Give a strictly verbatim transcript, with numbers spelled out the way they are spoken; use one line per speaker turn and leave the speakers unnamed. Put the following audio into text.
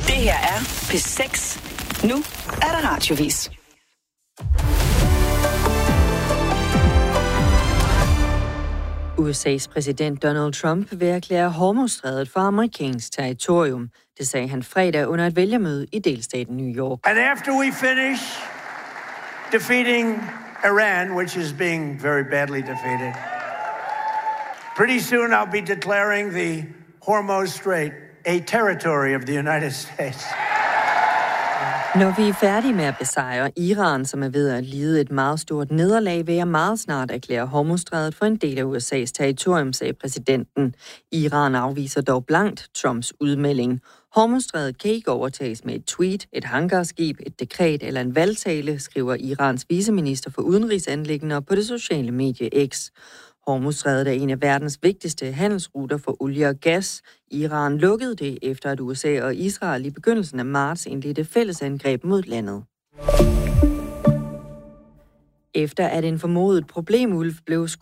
Det her er P seks. Nu er der radiovis.
U S A's præsident Donald Trump vil erklære Hormuzstrædet for amerikansk territorium. Det sagde han fredag under et vælgermøde i delstaten New York.
And after we finish defeating Iran, which is being very badly defeated, pretty soon I'll be declaring the Hormuz Strait a territory of the United States.
Når vi er færdige med at besejre Iran, som er ved at lide et meget stort nederlag, vil jeg meget snart erklære Hormuzstrædet for en del af U S A's territorium, sagde præsidenten. Iran afviser dog blankt Trumps udmelding. Hormuzstrædet kan ikke overtages med et tweet, et hangarskib, et dekret eller en valgtale, skriver Irans viceminister for udenrigsanliggender på det sociale medie X. Hormuzstrædet er en af verdens vigtigste handelsruter for olie og gas. Iran lukkede det, efter at U S A og Israel i begyndelsen af marts indledte fællesangreb mod landet. Efter at en formodet problemulv blev skudt